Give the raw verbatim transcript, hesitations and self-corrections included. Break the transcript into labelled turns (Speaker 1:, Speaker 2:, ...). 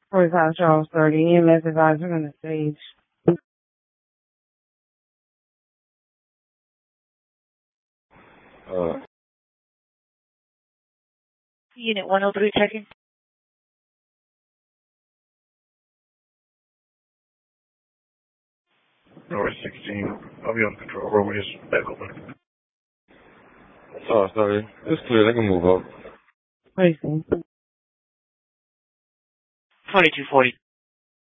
Speaker 1: forty-five Charles thirty, E M S advisor on the stage.
Speaker 2: Uh,
Speaker 3: Unit one oh three checking.
Speaker 4: North sixteen, I'll be on control. Roadway is back open.
Speaker 2: Charles thirty. It's clear. They can move up.
Speaker 1: Racing.
Speaker 3: twenty-two forty.